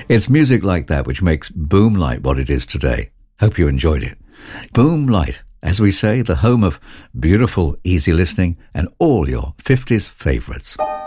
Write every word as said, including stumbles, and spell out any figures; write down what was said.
It's music like that which makes Boom Light what it is today. Hope you enjoyed it. Boom Light, as we say, the home of beautiful, easy listening and all your fifties favourites.